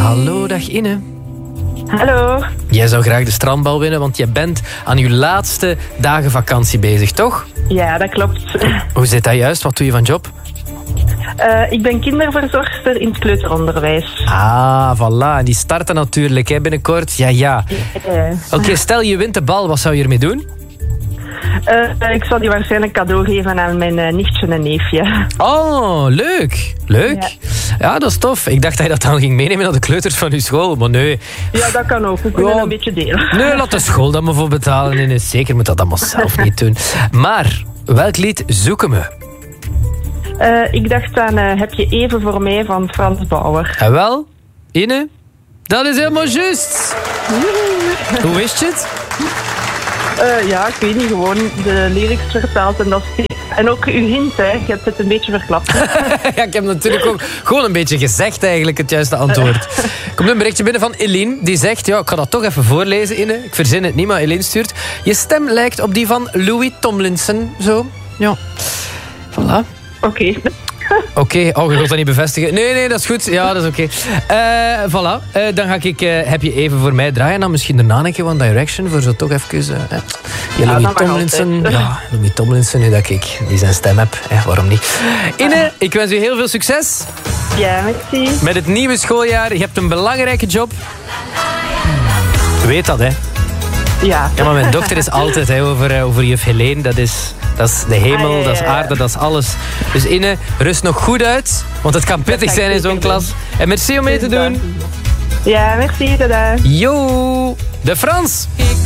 Hallo, dag Inne. Hallo. Jij zou graag de strandbal winnen, want je bent aan je laatste dagen vakantie bezig, toch? Ja, dat klopt. Hoe zit dat juist? Wat doe je van job? Ik ben kinderverzorgster in het kleuteronderwijs. Ah, voilà. En die starten natuurlijk hè, binnenkort. Ja. Oké, stel je wint de bal, wat zou je ermee doen? Ik zal die waarschijnlijk cadeau geven aan mijn nichtje en neefje. Oh, leuk. Ja, dat is tof. Ik dacht dat je dat dan ging meenemen naar de kleuters van je school, maar nee. Ja, dat kan ook. We kunnen een beetje delen. Nee, laat de school dat maar voor betalen. Nee, zeker moet dat allemaal zelf niet doen. Maar, welk lied zoeken we? Ik dacht aan Heb je even voor mij van Frans Bauer. En wel, Ine, dat is helemaal juist. Hoe wist je het? Ja, ik weet niet, gewoon de lyrics vertaald en dat is... En ook uw hint, hè. Je hebt het een beetje verklapt. Ja, ik heb natuurlijk ook gewoon een beetje gezegd eigenlijk het juiste antwoord. Komt een berichtje binnen van Eline, die zegt... Ja, ik ga dat toch even voorlezen, Inne. Ik verzin het niet, maar Eline stuurt... Je stem lijkt op die van Louis Tomlinson, zo. Ja. Voilà. Oké, oh, je wilt dat niet bevestigen. Nee, dat is goed. Ja, dat is oké. Voilà, dan ga ik Heb je even voor mij draaien. Dan misschien daarna een keer One Direction. Voor zo toch even... Louis Tomlinson. Ja, Louis Tomlinson, nu dat ik die zijn stem heb. Waarom niet? Inne, ik wens u heel veel succes. Ja, merci. Met het nieuwe schooljaar. Je hebt een belangrijke job. Weet dat, hè? Ja. Ja, maar mijn dochter is altijd over juf Helene. Dat is de hemel, dat is aarde, dat is alles. Dus Inne, rust nog goed uit. Want het kan pittig zijn in zo'n klas. En merci om mee te doen. Ja, merci. Tada. Yo, de Frans.